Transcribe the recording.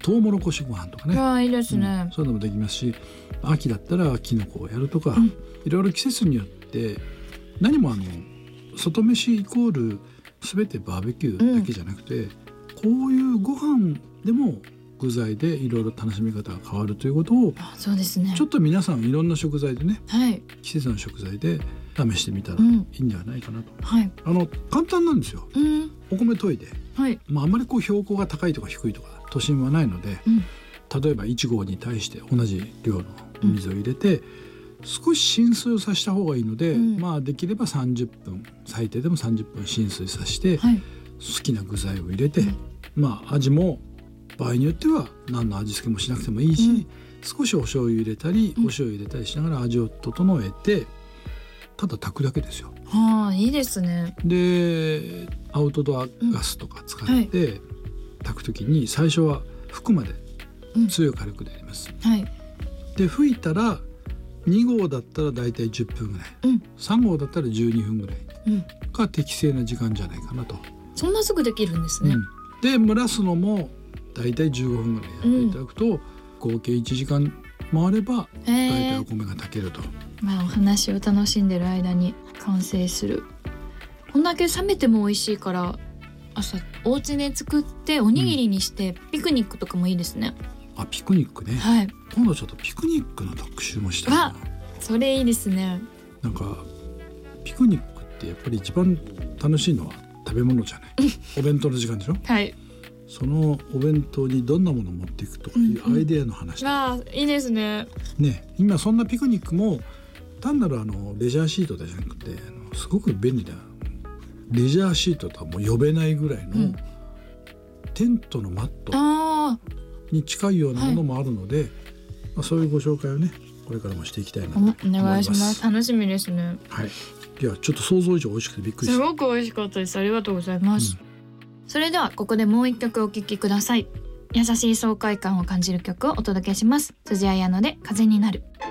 トウモロコシご飯とかね、 ああいいですね、 そういうのもできますし、秋だったらキノコをやるとか、いろいろ季節によって何も外飯イコール全てバーベキューだけじゃなくて、こういうご飯でも具材でいろいろ楽しみ方が変わるということを、 そうですね、 ちょっと皆さんいろんな食材でね、 はい、 季節の食材で試してみたらいいんではないかなと、 はい、 簡単なんですよ、お米研いで、 はい、 あんまり標高が高いとか低いとか都心はないので、例えば1合に対して同じ量の水を入れて、少し浸水をさせた方がいいので、できれば30分最低でも30分浸水させて、好きな具材を入れて、味も場合によっては何の味付けもしなくてもいいし、少しお醤油入れたり、お塩入れたりしながら味を整えて、ただ炊くだけですよ。 いいですね。 でアウトドアガスとか使って炊くときに、最初は吹くまで強い火力でやります、で吹いたら2合だったらだいたい10分ぐらい、3合だったら12分ぐらいが適正な時間じゃないかなと。 そんなすぐできるんですね、 で蒸らすのもだいたい15分ぐらいやっていただくと、合計1時間回ればだいたいお米が炊けると、 お話を楽しんでる間に完成する。こんだけ冷めても美味しいから朝お家で作っておにぎりにしてピクニックとかもいいですね、 ピクニックね、今度ちょっとピクニックの特集もしたいな。 それいいですね。 なんかピクニックってやっぱり一番楽しいのは食べ物じゃないお弁当の時間でしょ、そのお弁当にどんなものを持っていくとかいうアイデアの話、 いいですね。 今そんなピクニックも単なるレジャーシートじゃなくて、すごく便利なレジャーシートとはもう呼べないぐらいの、テントのマットに近いようなものもあるので、そういうご紹介をねこれからもしていきたいなと思います。 お願いします。楽しみですね。 いやちょっと想像以上美味しくてびっくりした。 すごく美味しかったです。ありがとうございます、それではここでもう一曲お聴きください。優しい爽快感を感じる曲をお届けします。辻彩乃で風になる。